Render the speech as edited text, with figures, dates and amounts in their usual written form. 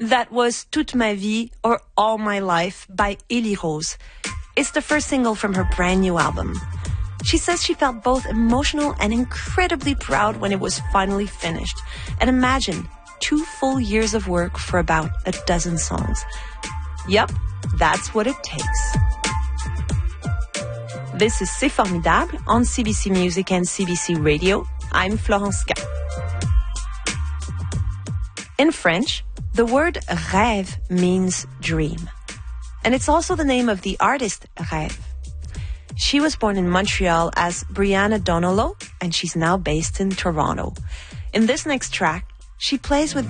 That was Toute ma vie, or All my life, by Elie Rose. It's the first single from her brand new album. She says she felt both emotional and incredibly proud when it was finally finished. And imagine 2 full years of work for about a dozen songs. Yup, that's what it takes. This is C'est Formidable on CBC Music and CBC Radio. I'm Florence K. In French, the word rêve means dream. And it's also the name of the artist Rêve. She was born in Montreal as Brianna Donolo, and she's now based in Toronto. In this next track, she plays with